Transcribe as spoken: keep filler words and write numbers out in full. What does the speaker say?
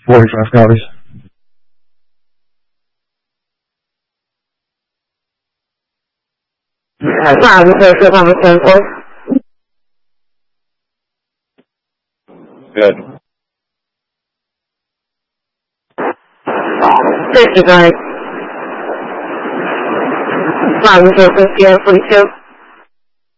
forty-five copies. Five, the conversation, Good. fifty-nine. Five, the yeah, forty-two.